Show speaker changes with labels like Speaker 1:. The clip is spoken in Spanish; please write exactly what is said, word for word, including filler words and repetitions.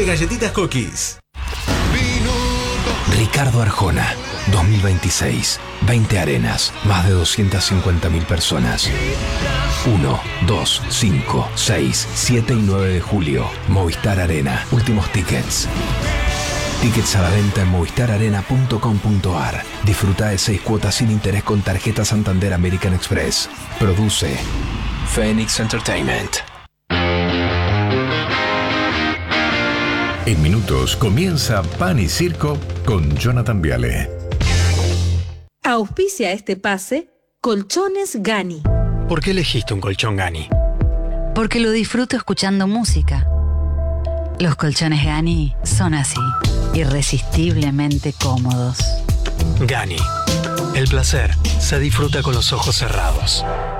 Speaker 1: galletitas Cookies.
Speaker 2: Ricardo Arjona, dos mil veintiséis. veinte arenas, más de doscientas cincuenta mil personas. uno, dos, cinco, seis, siete y nueve de julio. Movistar Arena. Últimos tickets. Tickets a la venta en movistar arena punto com punto ar. Disfruta de seis cuotas sin interés con tarjeta Santander American Express. Produce Phoenix Entertainment.
Speaker 3: En minutos comienza Pan y Circo con Jonathan Viale.
Speaker 4: Auspicia este pase Colchones Gani.
Speaker 5: ¿Por qué elegiste un colchón Gani?
Speaker 6: Porque lo disfruto escuchando música. Los colchones Gani son así, irresistiblemente cómodos.
Speaker 5: Gani. El placer se disfruta con los ojos cerrados.